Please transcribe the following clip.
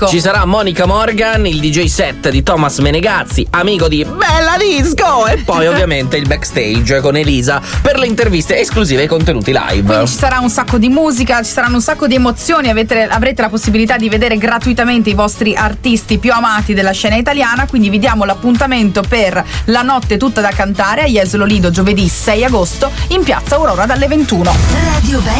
disco. Ci sarà Monica Morgan, il DJ set di Thomas Menegazzi, amico di Bella Disco, e poi ovviamente il backstage con Elisa per le interviste esclusive e i contenuti live. Quindi ci sarà un sacco di musica, ci saranno un sacco di emozioni, avrete la possibilità di vedere gratuitamente i vostri artisti più amati della scena italiana, quindi vi diamo l'appuntamento per la notte tutta da cantare a Jesolo Lido giovedì 6 agosto in piazza Aurora dalle 21. Radio